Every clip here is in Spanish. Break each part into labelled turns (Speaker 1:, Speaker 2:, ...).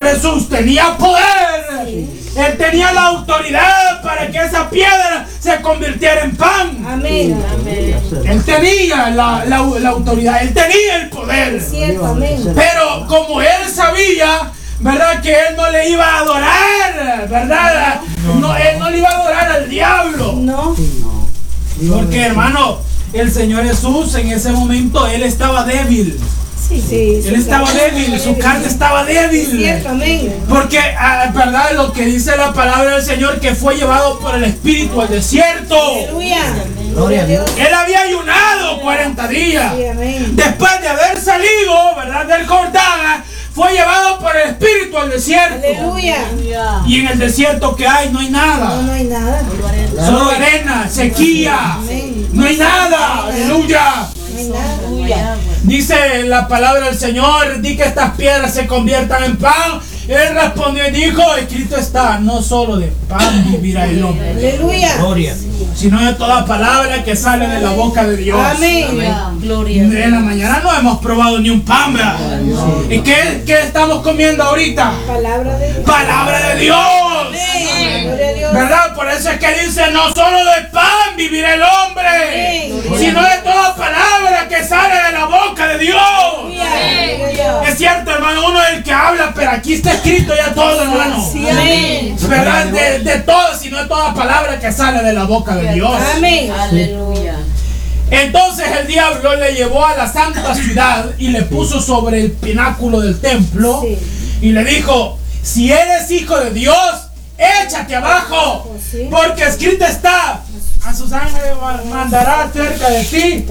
Speaker 1: Jesús tenía poder. Él tenía la autoridad para que esa piedra se convirtiera en pan.
Speaker 2: Amén.
Speaker 1: Él tenía la autoridad, él tenía el poder.
Speaker 2: Es cierto, amén.
Speaker 1: Pero como él sabía, ¿verdad?, que él no le iba a adorar, ¿verdad? No, él no le iba a adorar al diablo.
Speaker 2: No.
Speaker 1: Porque, hermano, el Señor Jesús en ese momento, él estaba débil.
Speaker 2: Sí.
Speaker 1: Él estaba débil, su carne estaba débil.
Speaker 2: Es cierto, amén.
Speaker 1: Porque, ¿verdad?, lo que dice la palabra del Señor, que fue llevado por el Espíritu al desierto.
Speaker 2: Aleluya.
Speaker 3: Gloria a Dios.
Speaker 1: Él había ayunado 40 días.
Speaker 2: Sí, amén.
Speaker 1: Después de haber salido, ¿verdad?, del Jordán, fue llevado por el Espíritu al desierto.
Speaker 2: Aleluya.
Speaker 1: Y en el desierto que hay, no hay nada.
Speaker 2: No hay nada.
Speaker 1: Solo arena, sequía.
Speaker 2: Amén.
Speaker 1: No hay nada. Aleluya.
Speaker 2: No hay nada.
Speaker 1: Dice la palabra del Señor, di que estas piedras se conviertan en pan. Él respondió y dijo, escrito está, no solo de pan vivirá el hombre,
Speaker 2: Aleluya.
Speaker 3: Gloria.
Speaker 1: sino de toda palabra que sale de la boca de Dios.
Speaker 2: Amén.
Speaker 4: Gloria.
Speaker 1: En la mañana no hemos probado ni un pan, ¿verdad? ¿Y qué estamos comiendo ahorita?
Speaker 2: Palabra de Dios.
Speaker 1: Palabra de Dios.
Speaker 2: Amén. Gloria a Dios.
Speaker 1: ¿Verdad? Por eso es que dice, no solo de pan vivirá el hombre,
Speaker 2: Amén.
Speaker 1: sino de toda palabra que sale de la boca de Dios.
Speaker 2: Aleluya.
Speaker 1: Es cierto, hermano, uno es el que habla, pero aquí está escrito ya todo, hermano.
Speaker 2: Sí, amén.
Speaker 1: ¿Verdad? De todo, sino de toda palabra que sale de la boca de Dios.
Speaker 2: Amén.
Speaker 4: Aleluya.
Speaker 1: Entonces el diablo le llevó a la santa ciudad y le puso sobre el pináculo del templo
Speaker 2: Sí.
Speaker 1: y le dijo, si eres hijo de Dios, échate abajo,
Speaker 2: Sí.
Speaker 1: porque escrito está, a sus ángeles mandará cerca de ti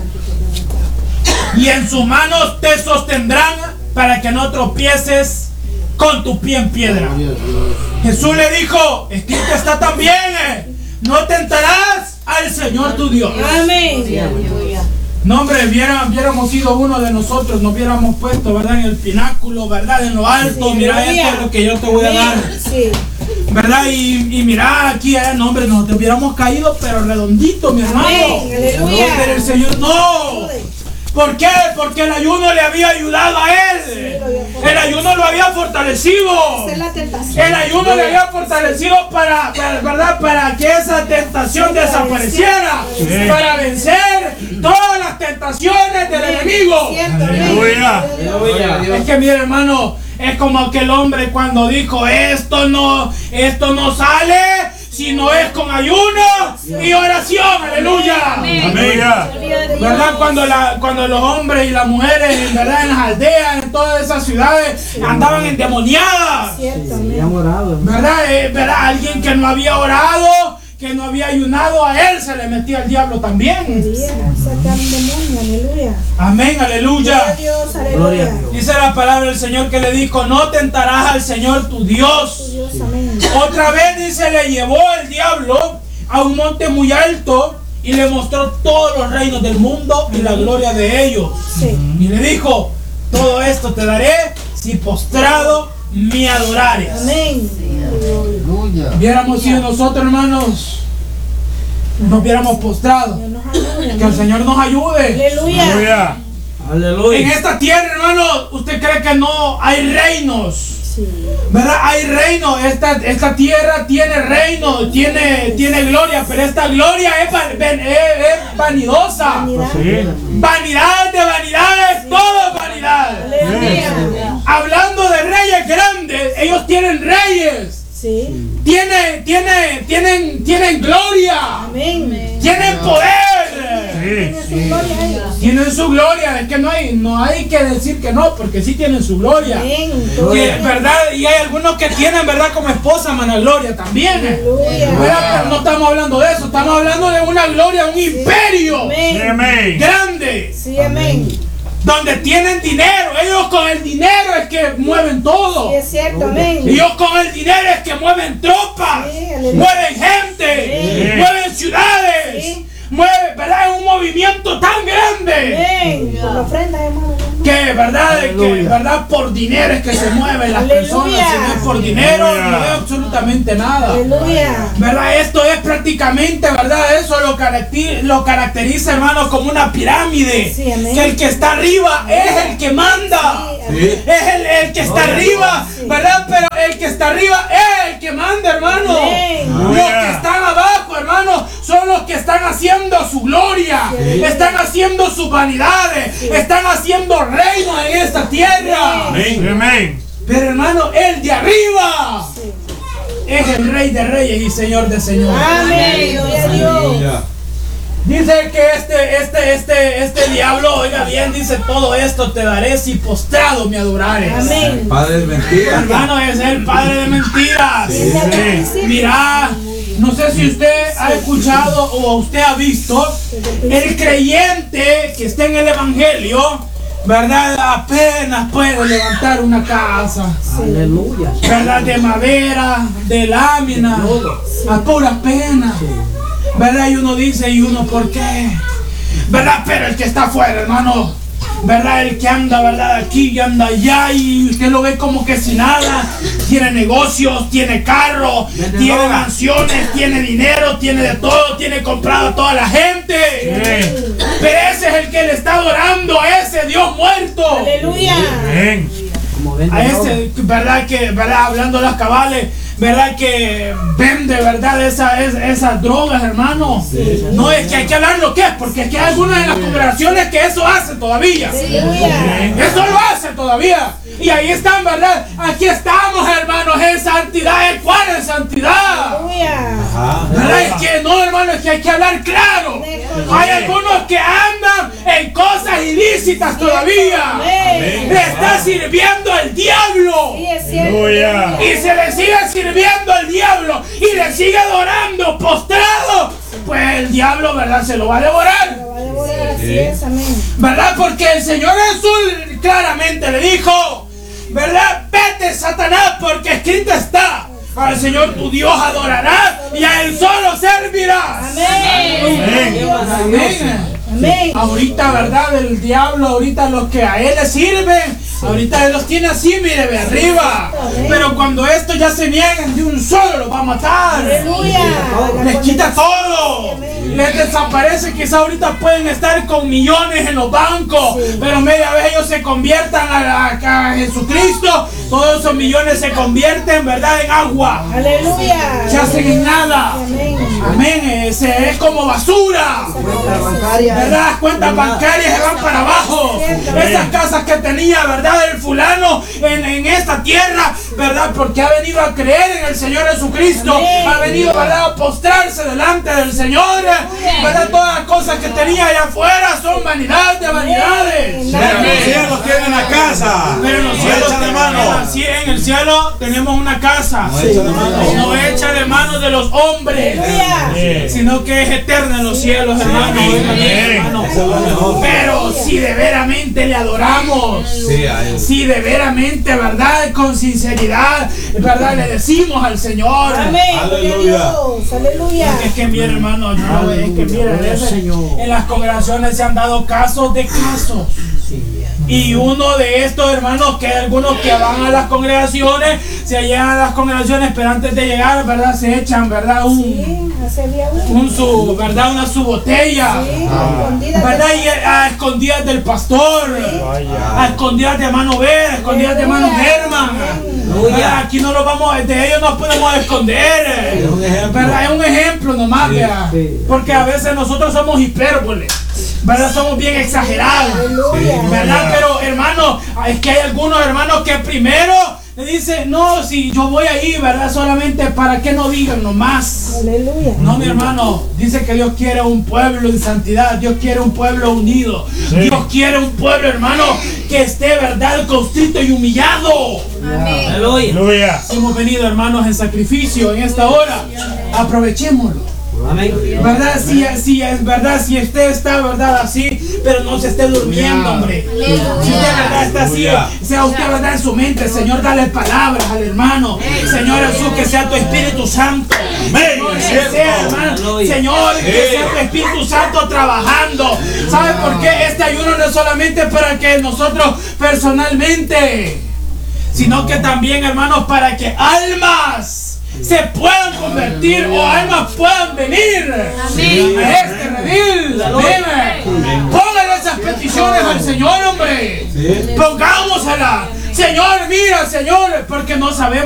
Speaker 1: y en sus manos te sostendrán para que no tropieces con tu pie en piedra. Jesús le dijo, escrito está también, no tentarás al Señor tu Dios.
Speaker 2: Amén.
Speaker 4: Aleluya.
Speaker 1: No, hombre, hubiéramos sido uno de nosotros, nos hubiéramos puesto, ¿verdad?, en el pináculo, ¿verdad?, en lo alto.
Speaker 2: Sí,
Speaker 1: Mira,
Speaker 2: aleluya.
Speaker 1: esto es lo que yo te voy a dar,
Speaker 2: Sí.
Speaker 1: ¿verdad? Y mira, aquí, no, hombre, nos hubiéramos caído, pero redondito, mi hermano.
Speaker 2: Amén. Aleluya.
Speaker 1: Pero el Señor no. ¿Por qué? Porque el ayuno le había ayudado a él. El ayuno lo había fortalecido.
Speaker 2: Esa es la tentación.
Speaker 1: El ayuno le había fortalecido ¿verdad?, para que esa tentación desapareciera, para vencer todas las tentaciones del enemigo.
Speaker 2: Cierto, amén.
Speaker 3: Aleluya.
Speaker 1: Es que mira, hermano, es como aquel hombre cuando dijo, esto no sale si no es con ayuno y oración. Aleluya.
Speaker 3: Aleluya.
Speaker 1: ¿Verdad? Cuando los hombres y las mujeres, ¿verdad?, en las aldeas, en todas esas ciudades, andaban endemoniadas.
Speaker 2: Cierto, amén.
Speaker 1: ¿Verdad? Alguien que no había orado, que no había ayunado, a él se le metía el diablo también.
Speaker 2: Quería sacar un demonio. Aleluya.
Speaker 1: Amén,
Speaker 2: Gloria a
Speaker 1: aleluya.
Speaker 2: Dios.
Speaker 3: Gloria a
Speaker 2: Aleluya.
Speaker 3: Dios.
Speaker 1: Dice la palabra del Señor que le dijo, no tentarás al Señor tu Dios.
Speaker 2: Dios, amén.
Speaker 1: Otra vez dice, le llevó el diablo a un monte muy alto y le mostró todos los reinos del mundo y la gloria de ellos.
Speaker 2: Sí.
Speaker 1: Y le dijo, todo esto te daré si postrado me adorares.
Speaker 2: Amén.
Speaker 1: Hubiéramos sido nosotros, hermanos, nos hubiéramos postrado.
Speaker 2: Dios nos ayude.
Speaker 1: Que el Señor nos ayude.
Speaker 2: Aleluya.
Speaker 3: Aleluya.
Speaker 1: En
Speaker 3: Aleluya.
Speaker 1: esta tierra, hermano, ¿usted cree que no hay reinos?
Speaker 2: Sí.
Speaker 1: ¿Verdad? Hay reino. Esta tierra tiene reino, tiene gloria, pero esta gloria es vanidosa.
Speaker 2: Vanidad.
Speaker 1: Vanidad de vanidades, todo es vanidad.
Speaker 2: Aleluya.
Speaker 1: Hablando de reyes grandes, ellos tienen reyes.
Speaker 2: Sí.
Speaker 1: Tienen gloria.
Speaker 2: Amén.
Speaker 1: Tienen poder.
Speaker 2: Tiene su gloria a ellos.
Speaker 1: Tienen su gloria. Es que no hay que decir que no, porque sí tienen su gloria.
Speaker 2: Amén.
Speaker 1: ¿Verdad? Y hay algunos que tienen, ¿verdad?, como esposa Mana Gloria también.
Speaker 2: Aleluya.
Speaker 1: ¿Verdad? Pero no estamos hablando de eso, estamos hablando de una gloria, un imperio
Speaker 2: Amén.
Speaker 3: Amén.
Speaker 1: grande,
Speaker 2: Sí, amén.
Speaker 1: donde tienen dinero. Ellos con el dinero es que mueven todo.
Speaker 2: Sí, es cierto, amén.
Speaker 1: Ellos con el dinero es que mueven tropas,
Speaker 2: Sí, aleluya.
Speaker 1: mueven gente,
Speaker 2: Sí.
Speaker 1: mueven ciudades,
Speaker 2: Sí.
Speaker 1: mueven, ¿verdad?, es un movimiento tan grande.
Speaker 2: Amén. Por la ofrenda, hermano.
Speaker 1: Que verdad,
Speaker 3: Aleluya.
Speaker 1: verdad, por dinero es que se mueven las
Speaker 2: Aleluya.
Speaker 1: personas. Si no es por dinero,
Speaker 3: Aleluya.
Speaker 1: no es absolutamente nada.
Speaker 2: Aleluya.
Speaker 1: ¿Verdad? Esto es prácticamente, ¿verdad? Eso lo caracteriza, hermano, como una pirámide.
Speaker 2: Sí, amén.
Speaker 1: Que el que está arriba es el que manda.
Speaker 2: Sí, amén.
Speaker 1: Es el que está arriba,
Speaker 2: Sí.
Speaker 1: ¿verdad? Pero que está arriba es el que manda, hermano. Los que están abajo, hermano, son los que están haciendo su gloria, están haciendo sus vanidades, están haciendo reino en esta tierra.
Speaker 3: Amén.
Speaker 1: Pero hermano, el de arriba es el Rey de Reyes y Señor de Señores.
Speaker 2: Amén. Gloria a Dios.
Speaker 1: Dice que este diablo, oiga bien, dice: todo esto te daré si postrado me adorares.
Speaker 2: Amén.
Speaker 3: Padre de mentiras.
Speaker 1: Hermano, es el padre de mentiras. Mira, no sé si usted ha escuchado o usted ha visto, el creyente que está en el evangelio, ¿verdad? Apenas puede levantar una casa.
Speaker 5: Aleluya.
Speaker 1: ¿Verdad? De madera, de lámina, a pura pena. ¿Verdad? Y uno dice, ¿y uno por qué? ¿Verdad? Pero el que está afuera, hermano, ¿verdad? El que anda, ¿verdad? Aquí y anda allá, y usted lo ve como que sin nada. Tiene negocios, tiene carro, tiene mansiones, tiene dinero, tiene de todo, tiene comprado a toda la gente. Pero ese es el que le está adorando a ese Dios muerto.
Speaker 2: Aleluya.
Speaker 1: A ese, ¿verdad? Que, ¿verdad? Hablando las cabales, ¿verdad? Que vende, ¿verdad? Esas drogas, hermano. No, es que hay que hablar lo que es, porque es que hay algunas de las congregaciones que eso hacen todavía. Eso lo hacen todavía. Y ahí están, ¿verdad? Aquí estamos, hermanos, en santidad. ¿En cuál es santidad? ¿Verdad? Es que no, hermano, es que hay que hablar claro. Hay algunos que andan en cosas ilícitas todavía. Le está sirviendo al diablo. Y se le sigue sirviendo al diablo y le sigue adorando postrado, pues el diablo, ¿verdad? Se lo va a devorar.
Speaker 2: Así es, amén.
Speaker 1: ¿Verdad? Porque el Señor Jesús claramente le dijo, ¿verdad? Vete, Satanás, porque escrito está: al Señor tu Dios adorarás y a Él solo servirás. Amén. Ahorita, ¿verdad? El diablo, ahorita los que a Él le sirven, ahorita Él los tiene así, mire, de arriba. Pero cuando estos ya se niegan, de un solo los va a matar. Les quita todo. Les desaparece. Quizá ahorita pueden estar con millones en los bancos, pero media vez ellos se conviertan a Jesucristo, todos esos millones se convierten, ¿verdad?, en agua.
Speaker 2: Aleluya.
Speaker 1: Se hacen en nada. Amén. Es como basura. ¿Verdad? Las cuentas bancarias se van para abajo. Esas casas que tenía, ¿verdad?, el fulano en esta tierra, ¿verdad? Porque ha venido a creer en el Señor Jesucristo. Ha venido, ¿verdad?, a postrarse delante del Señor. ¿Verdad? Todas las cosas que tenía allá afuera son vanidad de vanidades.
Speaker 3: Pero en el cielo tienen la casa.
Speaker 1: Pero en los cielos, en el cielo tenemos una casa. No hecha de manos de los hombres, sino que es eterna en los cielos, hermano. Pero si de veramente le adoramos, si de veramente, ¿verdad?, con sinceridad, ¿verdad?, le decimos al Señor.
Speaker 2: Amén. Aleluya.
Speaker 1: Es que mira, hermano, es que mira, en las congregaciones se han dado casos de casos. Y uno de estos, hermanos, que hay algunos que van a las congregaciones, se llegan a las congregaciones, pero antes de llegar, ¿verdad?, se echan, ¿verdad?, ¿verdad?, una su botella, ¿verdad?, y a escondidas del pastor, a escondidas de hermano Ver, a escondidas de hermano Germán. Aquí no lo vamos, de ellos no podemos esconder, ¿verdad? Es un ejemplo nomás, ¿verdad? Porque a veces nosotros somos hipérboles, ¿verdad? Somos bien exagerados, ¿verdad? Pero hermano, es que hay algunos hermanos que primero le dicen: no, si yo voy ahí, ¿verdad?, solamente para que no digan nomás.
Speaker 2: Aleluya.
Speaker 1: No, mi hermano, dice que Dios quiere un pueblo en santidad, Dios quiere un pueblo unido, Dios quiere un pueblo, hermano, que esté, ¿verdad?, constrito y humillado.
Speaker 4: Amén.
Speaker 3: Aleluya.
Speaker 1: Hemos venido, hermanos, en sacrificio en esta hora. Aprovechémoslo. ¿Verdad? Si es verdad, si usted está, ¿verdad?, así, pero no se esté durmiendo, hombre. Si usted, ¿verdad?, está así, sea usted, ¿verdad?, en su mente: Señor, dale palabras al hermano. Señor Jesús, que sea tu Espíritu Santo. Señor, que sea, hermano. Señor, que sea tu Espíritu Santo trabajando. ¿Sabe por qué? Este ayuno no es solamente para que nosotros personalmente, sino que también, hermanos, para que almas se puedan convertir o almas puedan venir a este redil. Póngale esas peticiones al Señor, hombre. Pongámosela. Señor, mira, Señor, porque no sabemos, hermano,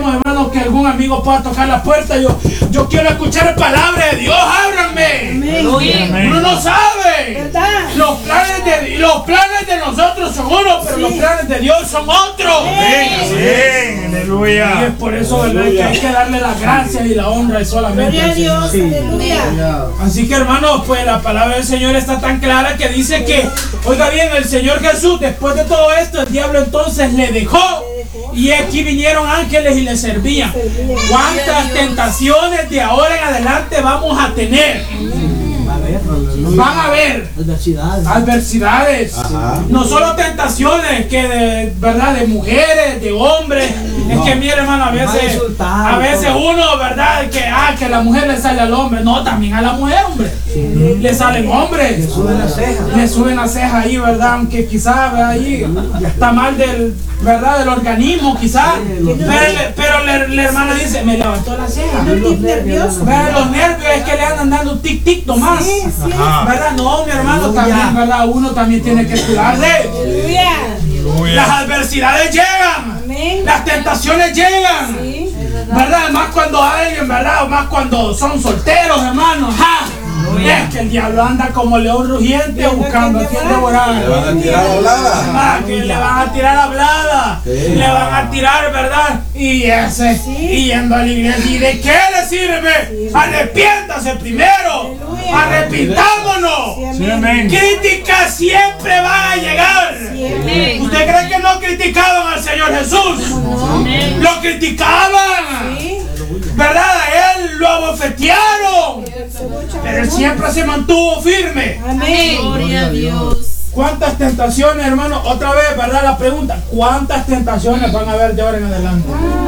Speaker 1: hermano, que algún amigo pueda tocar la puerta. Yo quiero escuchar palabra de Dios, ábranme. Uno no sabe.
Speaker 2: ¿Verdad?
Speaker 1: Los planes de nosotros son unos, pero los planes de Dios son otros.
Speaker 3: Amén.
Speaker 1: Y
Speaker 3: Aleluya.
Speaker 1: es por eso, ¿verdad?, que hay que darle las gracias y la honra y solamente
Speaker 2: Gloria a
Speaker 1: al Señor.
Speaker 2: Dios. Aleluya.
Speaker 1: Así que, hermanos, pues la palabra del Señor está tan clara que dice que, oiga bien, el Señor Jesús, después de todo esto, el diablo entonces le dejó. Y aquí vinieron ángeles y le servían. ¿Cuántas tentaciones de ahora en adelante vamos a tener? Van a haber adversidades. No solo tentaciones que de verdad, de mujeres, de hombres. Es que mire, hermano, a veces uno, verdad, que la mujer le sale al hombre. No, también a la mujer, hombre. Le salen hombres. Le suben las cejas ahí, verdad, aunque quizás ahí está mal del organismo, quizás. Pero la hermana dice, me levantó la ceja.
Speaker 2: Los nerviosos.
Speaker 1: Los nervios es que le andan dando un tic-tic nomás. ¿Verdad? No, mi hermano, también, ¿verdad? Uno también tiene que cuidarse.
Speaker 2: Aleluya.
Speaker 1: Las adversidades llegan.
Speaker 2: Amén.
Speaker 1: Las tentaciones llegan.
Speaker 2: Sí.
Speaker 1: ¿Verdad? Más cuando alguien, ¿verdad? Más cuando son solteros, hermanos. ¡Ja! Es que el diablo anda como león rugiente buscando a quien devorar.
Speaker 5: Le van a tirar hablada.
Speaker 1: Que le van a tirar hablada. Le van a tirar, ¿verdad? Y yendo a la iglesia. ¿Y de qué le sirve? Arrepiéntase primero. Arrepintámonos.
Speaker 3: Sí, amén.
Speaker 1: Críticas siempre van a llegar. ¿Usted cree que no criticaban al Señor Jesús? Lo criticaban. ¿Verdad? A él lo abofetearon. Pero él siempre se mantuvo firme.
Speaker 2: Amén.
Speaker 4: Gloria a Dios.
Speaker 1: ¿Cuántas tentaciones, hermano? Otra vez, ¿verdad? La pregunta. ¿Cuántas tentaciones van a haber de ahora en adelante?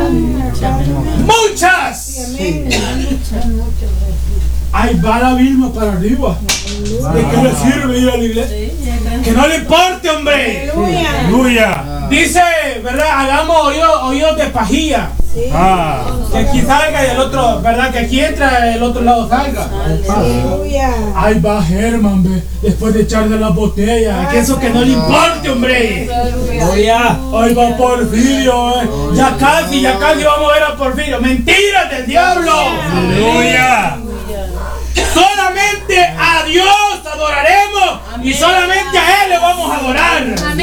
Speaker 1: ¡Muchas! Ahí va la Vilma para arriba. ¿De qué le sirve ir a la iglesia? Que no le importe, hombre.
Speaker 3: Aleluya.
Speaker 1: Dice, ¿verdad? Hagamos oídos de pajilla. Que aquí salga y el otro, ¿verdad? Que aquí entra y el otro lado salga.
Speaker 2: Aleluya.
Speaker 1: Ahí va Germán, ve, después de echarle la botella. Que eso que no le importe, hombre. Ahí va Porfirio, Ya casi vamos a ver a Porfirio. Mentiras del diablo.
Speaker 3: Aleluya.
Speaker 1: Solamente a Dios adoraremos. Y solamente a Él le vamos a adorar.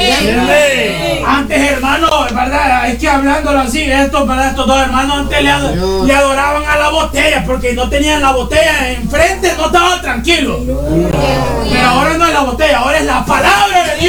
Speaker 1: Antes, hermanos, ¿verdad? Es que hablándolo así, estos dos hermanos antes le adoraban a la botella, porque no tenían la botella enfrente, no estaban tranquilos. Pero ahora no es la botella, ahora es la palabra de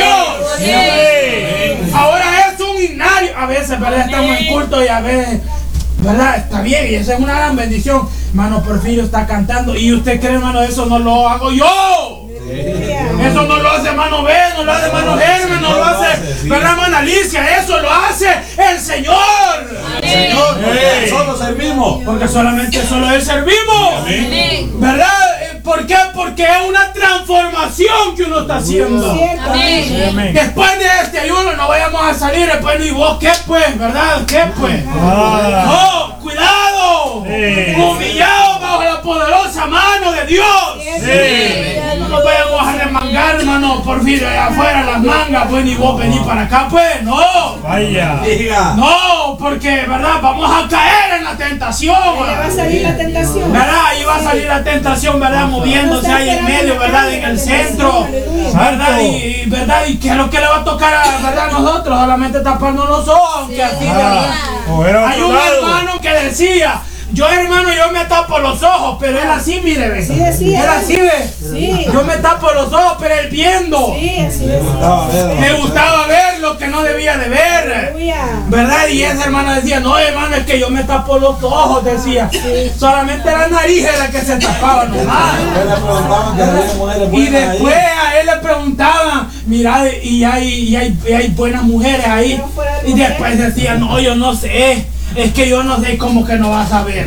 Speaker 1: Dios. Ahora es un himnario. A veces, ¿verdad? Estamos en culto y a veces, ¿verdad? Está bien, y esa es una gran bendición. Hermano Porfirio está cantando. ¿Y usted cree, hermano, eso no lo hago yo? Eso no lo hace hermano B, no lo hace hermano Germán, no lo hace, ¿verdad, hermana Alicia? Eso lo hace el Señor.
Speaker 5: Señor, porque solo servimos.
Speaker 1: Porque solamente solo Él servimos. ¿Verdad? ¿Por qué? Porque es una transformación que uno está haciendo.
Speaker 3: Amén.
Speaker 1: Después de este ayuno no vayamos a salir después, ¿y vos qué pues? ¿Verdad? ¿Qué pues? No, cuidado. Humillados bajo la poderosa mano de Dios. No nos vayamos a remangar, hermano Porfirio, allá afuera las mangas, pues, ni vos venís para acá, pues, no.
Speaker 3: Vaya.
Speaker 5: Diga.
Speaker 1: No, porque, ¿verdad? Vamos a caer en la tentación.
Speaker 2: Ahí va a salir la tentación.
Speaker 1: ¿Verdad? Ahí va a salir la tentación, ¿verdad? Moviéndose ahí en medio, ¿verdad? En el centro, ¿verdad? ¿Verdad? ¿Y qué es lo que le va a tocar a, ¿verdad? Nosotros? Solamente taparnos los ojos, aunque así, ¿verdad? Hay un hermano que decía, yo, hermano, yo me tapo los ojos, pero él así, mire, ve.
Speaker 2: Sí, decía.
Speaker 1: Él así, ve.
Speaker 2: Sí.
Speaker 1: Yo me tapo los ojos, pero él viendo.
Speaker 2: Sí, así es.
Speaker 1: Me gustaba ver lo que no debía de ver.
Speaker 2: Aleluya.
Speaker 1: ¿Verdad? Y esa hermana decía, no, hermano, es que yo me tapo los ojos, decía. Solamente la nariz era la que se tapaba nomás. Y después a él le preguntaban, mira, y hay buenas mujeres ahí. Y después decía, no, yo no sé. Es que yo no sé, cómo que no vas a ver.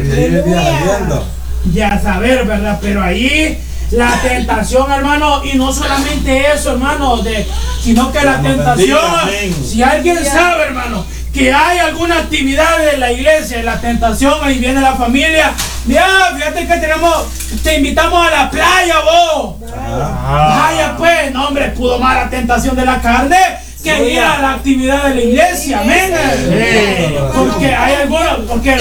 Speaker 1: Ya saber, ¿verdad? Pero ahí la tentación, hermano, y no solamente eso, hermano, sino que la tentación, si alguien sabe, hermano, que hay alguna actividad en la iglesia, la tentación, ahí viene la familia. Mira, fíjate que te invitamos a la playa, vos. Vaya pues, no, hombre, pudo más la tentación de la carne que ir a la actividad de la iglesia, amén. Porque hay algunos, porque hermanos,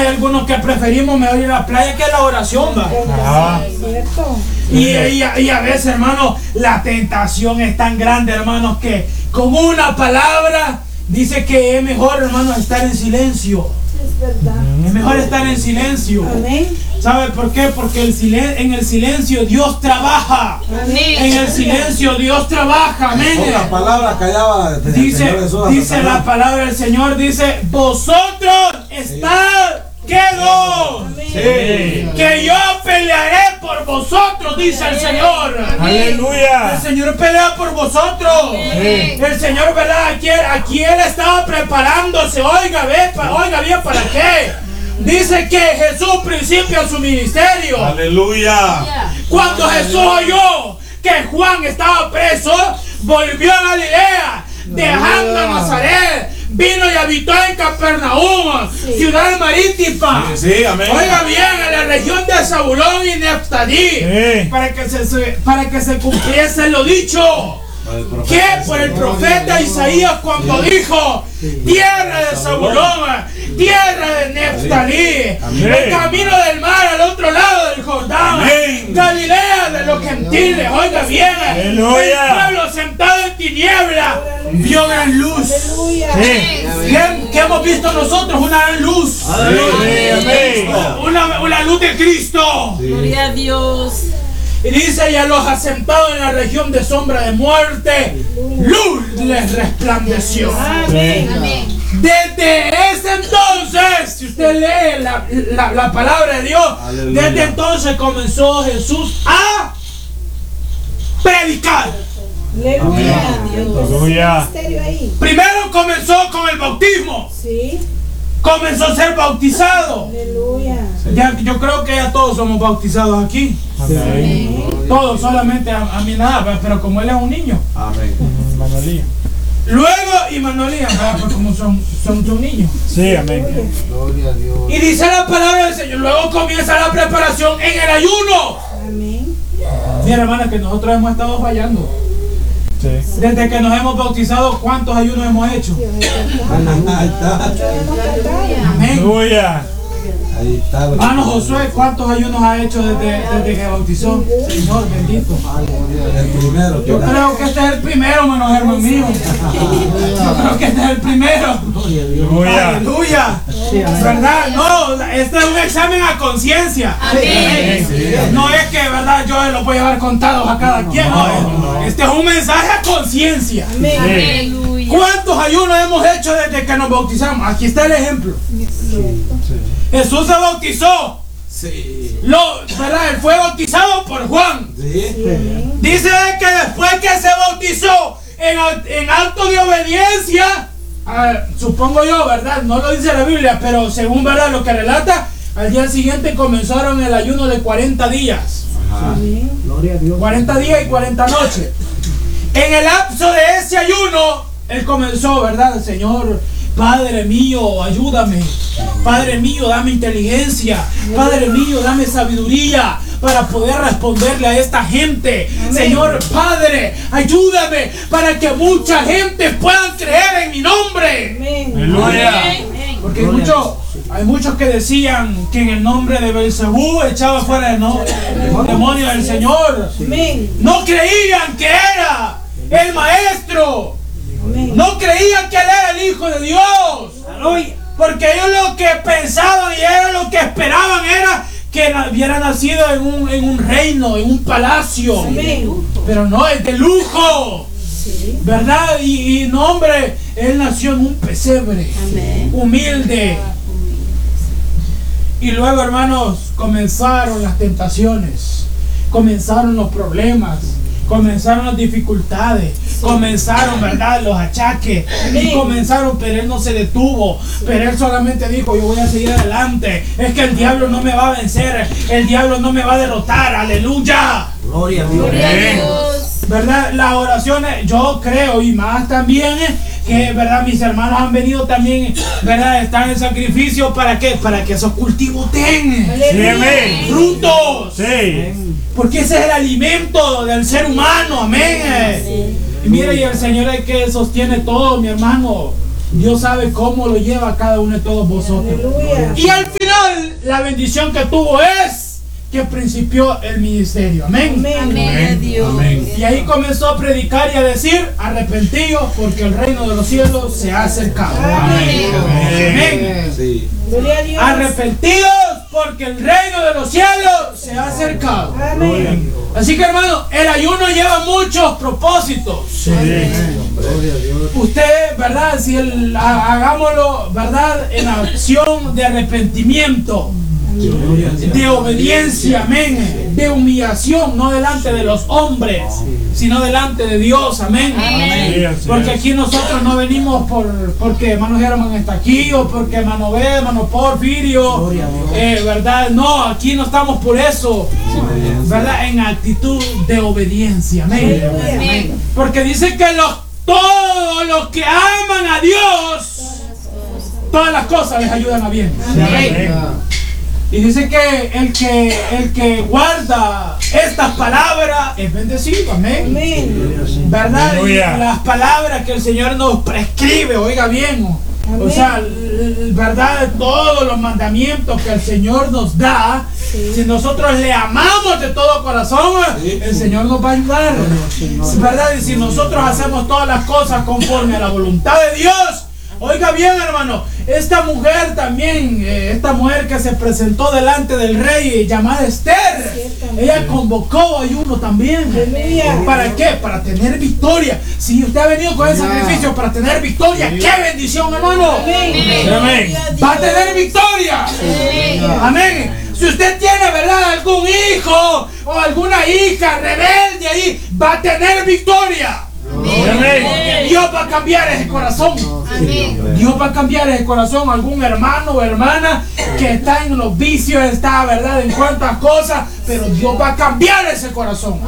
Speaker 1: algunos que preferimos mejor ir a la playa que la oración, va.
Speaker 3: Ajá.
Speaker 2: ¿Cierto?
Speaker 1: Y a veces, hermano, la tentación es tan grande, hermanos, que con una palabra dice que es mejor, hermano, estar en silencio.
Speaker 2: Es verdad.
Speaker 1: Es mejor estar en silencio.
Speaker 2: Amén.
Speaker 1: ¿Sabe por qué? Porque en el silencio Dios trabaja. En el silencio Dios trabaja. Amén.
Speaker 5: Pocas palabras callaba.
Speaker 1: Dice la palabra del Señor, dice, vosotros estad quedos.
Speaker 3: Sí.
Speaker 1: Que yo pelearé por vosotros, dice el Señor.
Speaker 3: Aleluya.
Speaker 1: El Señor pelea por vosotros.
Speaker 3: Sí.
Speaker 1: El Señor, ¿verdad? Aquí Él estaba preparándose. Oiga bien, ¿para qué? Dice que Jesús principia su ministerio.
Speaker 5: Aleluya.
Speaker 1: Cuando Jesús oyó que Juan estaba preso, volvió a Galilea, dejando a Nazaret, vino y habitó en Capernaum, ciudad marítima.
Speaker 5: Sí, amén.
Speaker 1: Oiga bien, en la región de Zabulón y Neftalí,
Speaker 3: Sí.
Speaker 1: para que se cumpliese lo dicho. Que por el profeta Isaías cuando dijo: tierra de Zabulón, tierra de Neftalí,
Speaker 5: Amén.
Speaker 1: el camino del mar al otro lado del Jordán,
Speaker 5: Amén.
Speaker 1: Galilea de los gentiles. Oiga bien,
Speaker 3: Aleluya.
Speaker 1: el pueblo sentado en tiniebla vio gran luz.
Speaker 2: Aleluya.
Speaker 3: Sí.
Speaker 1: ¿Qué hemos visto nosotros? Una gran luz.
Speaker 3: Amén.
Speaker 1: Una luz de Cristo.
Speaker 4: Gloria a Dios.
Speaker 1: Y dice: y a los asentados en la región de sombra de muerte, luz les resplandeció.
Speaker 2: Amén.
Speaker 1: Desde ese entonces, si usted lee la palabra de Dios,
Speaker 5: Aleluya.
Speaker 1: desde entonces comenzó Jesús a predicar.
Speaker 2: Aleluya.
Speaker 3: Aleluya.
Speaker 2: Misterio ahí.
Speaker 1: Primero comenzó con el bautismo.
Speaker 2: Sí.
Speaker 1: Comenzó a ser bautizado.
Speaker 2: Aleluya.
Speaker 1: Yo creo que ya todos somos bautizados aquí.
Speaker 3: Amén.
Speaker 1: Todos, solamente a mí nada, pero como él es un niño.
Speaker 5: Amén.
Speaker 3: Manolía.
Speaker 1: Luego, y Manolía, pues como son un niño.
Speaker 3: Sí, amén.
Speaker 5: Gloria a Dios.
Speaker 1: Y dice la palabra del Señor. Luego comienza la preparación en el ayuno.
Speaker 2: Amén.
Speaker 1: Mira, hermana, que nosotros hemos estado fallando.
Speaker 3: Sí.
Speaker 1: Desde que nos hemos bautizado, ¿cuántos ayunos hemos hecho?
Speaker 2: Dios es verdad.
Speaker 5: Ahí está.
Speaker 2: Hemos tratado.
Speaker 1: Amén.
Speaker 3: Aleluya.
Speaker 5: Ahí está.
Speaker 1: Hermano Josué, ¿cuántos ayunos ha hecho desde que bautizó? Señor, bendito.
Speaker 5: El primero.
Speaker 1: Yo creo que este es el primero, hermano Germán mío. Yo creo que este es el primero.
Speaker 3: Aleluya.
Speaker 1: Aleluya. ¿Verdad? No, este es un examen a conciencia. No es que, ¿verdad? Yo lo voy a llevar contados a cada quien. No, este es un mensaje a conciencia.
Speaker 2: Amén.
Speaker 4: Aleluya.
Speaker 1: ¿Cuántos ayunos hemos hecho desde que nos bautizamos? Aquí está el ejemplo. Jesús se bautizó.
Speaker 5: Sí.
Speaker 1: ¿Verdad? Él fue bautizado por Juan.
Speaker 5: Sí.
Speaker 1: Dice que después que se bautizó en acto de obediencia, supongo yo, ¿verdad? No lo dice la Biblia, pero según, ¿verdad?, lo que relata, al día siguiente comenzaron el ayuno de 40 días.
Speaker 5: Ajá.
Speaker 6: Gloria a Dios.
Speaker 1: 40 días y 40 noches. En el lapso de ese ayuno, él comenzó, ¿verdad? Señor, Padre mío, ayúdame. Padre mío, dame inteligencia. Padre mío, dame sabiduría para poder responderle a esta gente.
Speaker 2: Amén.
Speaker 1: Señor Padre, ayúdame para que mucha gente pueda creer en mi nombre.
Speaker 2: Amén.
Speaker 3: Aleluya.
Speaker 1: Porque hay muchos que decían que en el nombre de Belcebú echaba fuera el demonio del Señor.
Speaker 2: Amén.
Speaker 1: No creían que era el maestro.
Speaker 2: Amén.
Speaker 1: No creían que él era el Hijo de Dios. Porque ellos lo que pensaban y era lo que esperaban era que hubiera nacido en un reino, en un palacio.
Speaker 2: Amén.
Speaker 1: Pero no, es de lujo.
Speaker 2: Sí.
Speaker 1: ¿Verdad? Y no, hombre, él nació en un pesebre.
Speaker 4: Amén.
Speaker 1: Humilde. Y luego, hermanos, comenzaron las tentaciones. Comenzaron los problemas. Comenzaron las dificultades, comenzaron, ¿verdad?, los achaques, y comenzaron, pero él no se detuvo, pero él solamente dijo: yo voy a seguir adelante, es que el diablo no me va a vencer, el diablo no me va a derrotar, aleluya.
Speaker 6: Gloria a Dios.
Speaker 4: Gloria a Dios.
Speaker 1: ¿Verdad? Las oraciones, yo creo, y más también, que, ¿verdad?, mis hermanos han venido también, ¿verdad?, están en sacrificio, ¿para qué? Para que esos cultivos den
Speaker 3: Sí, amén.
Speaker 1: frutos.
Speaker 3: Sí.
Speaker 1: Porque ese es el alimento del ser humano, amén. Y mire, y el Señor es el que sostiene todo, mi hermano. Dios sabe cómo lo lleva a cada uno de todos vosotros.
Speaker 2: Aleluya.
Speaker 1: Y al final la bendición que tuvo es que principió el ministerio. Amén.
Speaker 4: Amén, Dios.
Speaker 5: Amén.
Speaker 1: Y ahí comenzó a predicar y a decir: arrepentidos porque el reino de los cielos se ha acercado.
Speaker 4: Amén.
Speaker 1: Amén.
Speaker 5: Sí.
Speaker 2: Gloria a Dios.
Speaker 1: Arrepentidos porque el reino de los cielos se ha acercado.
Speaker 2: Amén.
Speaker 1: Así que, hermano, el ayuno lleva muchos propósitos.
Speaker 5: Gloria a Dios.
Speaker 1: Usted, ¿verdad? Si hagámoslo, ¿verdad? En acción de arrepentimiento, de obediencia, amén, de humillación, no delante de los hombres, sino delante de Dios, amén.
Speaker 4: Amén.
Speaker 1: Porque aquí nosotros no venimos porque hermano Germán está aquí, o porque hermano B, hermano Porfirio, ¿verdad? No, aquí no estamos por eso, ¿verdad? En actitud de obediencia, amén.
Speaker 4: Amén.
Speaker 1: Porque dice que todos los que aman a Dios, todas las cosas les ayudan a bien. Y dice que el que guarda estas palabras es bendecido, amén.
Speaker 2: Amén.
Speaker 1: ¿Verdad? Y
Speaker 3: Aleluya.
Speaker 1: las palabras que el Señor nos prescribe, oiga bien. O sea, ¿verdad? Todos los mandamientos que el Señor nos da, si nosotros le amamos de todo corazón, el Señor nos va a ayudar. ¿Verdad? Y si nosotros hacemos todas las cosas conforme a la voluntad de Dios, oiga bien, hermano, esta mujer también, esta mujer que se presentó delante del rey llamada Esther, ella convocó ayuno también.
Speaker 2: Aleluya.
Speaker 1: ¿Para qué? Para tener victoria. Si usted ha venido con el sacrificio para tener victoria, ¡qué bendición, hermano!
Speaker 3: Amén.
Speaker 1: Va a tener victoria. Amén. Si usted tiene, ¿verdad?, algún hijo o alguna hija rebelde ahí, va a tener victoria.
Speaker 3: Amén.
Speaker 1: Dios va a cambiar ese corazón. Dios va a cambiar ese corazón. Algún hermano o hermana que está en los vicios, está, ¿verdad?, en cuantas cosas, pero Dios va a cambiar ese corazón.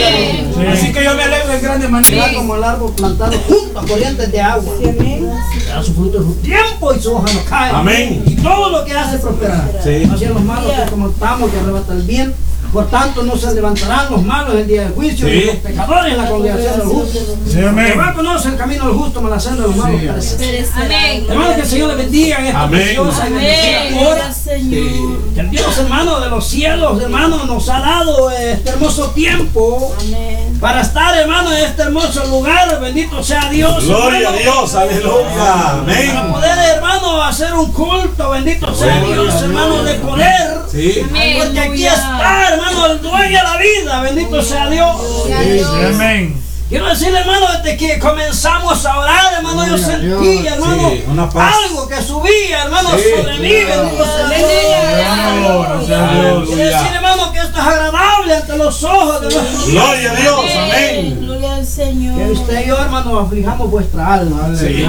Speaker 1: Así que yo me alegro en grande manera.
Speaker 6: Será como el árbol plantado junto a corrientes de agua.
Speaker 2: Sí, amén.
Speaker 6: Da su fruto en su tiempo y su hoja no cae.
Speaker 5: Amén.
Speaker 6: Y todo lo que hace prosperará.
Speaker 5: Sí.
Speaker 6: Así los malos que como estamos, que arrebata el bien. Por tanto, no se levantarán los malos el día del juicio,
Speaker 5: Sí.
Speaker 6: ni los pecadores en la congregación de los justos.
Speaker 3: Sí, amén.
Speaker 6: Jehová conoce el camino del justo, mas la senda de los malos perecerá.
Speaker 4: Amén.
Speaker 6: Hermano, que el Señor le bendiga en esta
Speaker 5: Amén.
Speaker 6: preciosa y bendecida hora.
Speaker 4: Amén. Señor.
Speaker 6: Que el Dios, hermano, de los cielos, hermano, nos ha dado este hermoso tiempo
Speaker 4: Amén.
Speaker 6: para estar, hermano, en este hermoso lugar. Bendito sea Dios.
Speaker 5: Gloria a
Speaker 6: hermano.
Speaker 5: Dios. Aleluya.
Speaker 6: Para
Speaker 5: Amén.
Speaker 6: poder, hermano, hacer un culto. Bendito sea Dios, hermano, de poder.
Speaker 5: Sí.
Speaker 6: Porque aquí está, hermano, el dueño de la vida. Bendito sea Dios.
Speaker 3: Sí, amén.
Speaker 6: Quiero decirle, hermano, desde que comenzamos a orar, hermano, yo sentí, hermano,
Speaker 5: Sí, una paz.
Speaker 6: algo que subía, hermano,
Speaker 5: Sí.
Speaker 6: sobre mí. Bendito sea Dios.
Speaker 3: Hermano, gracias a Dios.
Speaker 6: Quiero decir, hermano, que esto es agradable ante los ojos de nuestro Dios.
Speaker 5: Gloria a Dios. Amén.
Speaker 4: Gloria al Señor.
Speaker 6: Que usted y yo, hermano, aflijamos vuestra alma.
Speaker 5: Sí.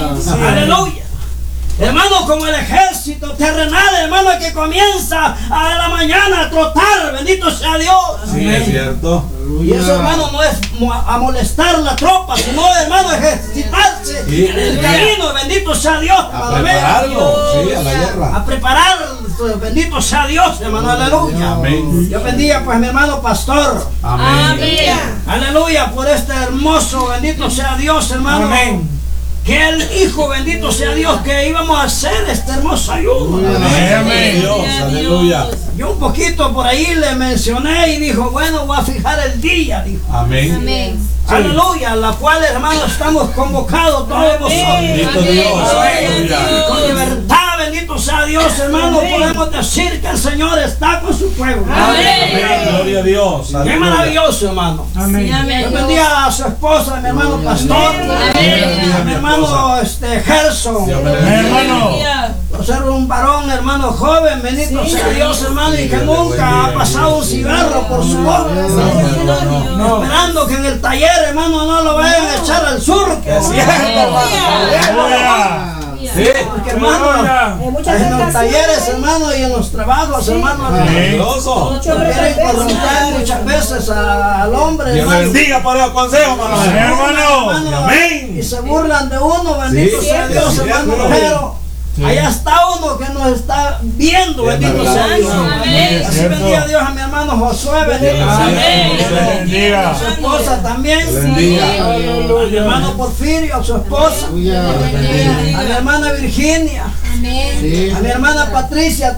Speaker 6: Aleluya. Hermano, como el ejército terrenal, hermano, que comienza a la mañana a trotar, bendito sea Dios.
Speaker 5: Sí, es cierto.
Speaker 6: Y eso, hermano, no es a molestar la tropa, sino, hermano, ejercitarse
Speaker 5: Sí.
Speaker 6: en el camino, bendito sea Dios.
Speaker 5: A
Speaker 6: Amén.
Speaker 5: prepararlo. Sí, a la guerra.
Speaker 6: A preparar, bendito sea Dios, hermano, aleluya.
Speaker 5: Amén.
Speaker 6: Yo bendiga, pues, mi hermano pastor.
Speaker 5: Amén.
Speaker 6: Aleluya, por este hermoso, bendito sea Dios, hermano.
Speaker 1: Amén.
Speaker 6: Que él dijo, bendito sea Dios, que íbamos a hacer este hermoso ayuno.
Speaker 5: Amén.
Speaker 3: Amén.
Speaker 5: Dios. Aleluya.
Speaker 6: Yo un poquito por ahí le mencioné y dijo, bueno, voy a fijar el día, dijo.
Speaker 5: Amén.
Speaker 4: Amén.
Speaker 6: Aleluya, la cual, hermano, estamos convocados todos nosotros.
Speaker 5: Bendito Dios. Aleluya.
Speaker 6: Con libertad, bendito sea Dios, hermano, podemos decir que el Señor está con su pueblo.
Speaker 5: Amén. Gloria a Dios.
Speaker 6: Qué
Speaker 5: Aleluya.
Speaker 6: maravilloso, hermano.
Speaker 4: Sí,
Speaker 1: Amén.
Speaker 4: amén.
Speaker 6: Yo bendiga a su esposa, mi hermano pastor, a mi hermano Gerson,
Speaker 5: Dios me
Speaker 3: Mi
Speaker 5: bendiga.
Speaker 3: hermano.
Speaker 6: por ser un varón, hermano joven, bendito sea Dios, hermano, y que nunca ha pasado un cigarro por su boca. Esperando que en el taller, hermano, no lo vayan a echar al surco.
Speaker 3: Aleluya.
Speaker 5: Sí.
Speaker 6: Porque, hermano,
Speaker 2: Muchas
Speaker 6: en los talleres, hermano, y en los trabajos, hermano,
Speaker 5: Peligroso.
Speaker 6: quieren corromper muchas veces al hombre,
Speaker 5: Dios le
Speaker 6: hermano.
Speaker 5: bendiga por el consejo, hermano.
Speaker 3: Sí, hermano.
Speaker 5: Amén.
Speaker 6: Y se burlan de uno, bendito
Speaker 5: Sí,
Speaker 6: sea Dios,
Speaker 5: sí,
Speaker 6: hermano,
Speaker 5: sí.
Speaker 6: pero allá está uno que nos está viendo, bendito sea Dios.
Speaker 4: Amén.
Speaker 6: Así bendiga a Dios a mi hermano Josué, bendito sea
Speaker 3: Dios le bendiga.
Speaker 6: a su esposa también,
Speaker 5: Dios le bendiga.
Speaker 6: a mi hermano Porfirio, a su esposa, a mi hermana Virginia,
Speaker 4: Amén.
Speaker 6: a mi hermana Patricia.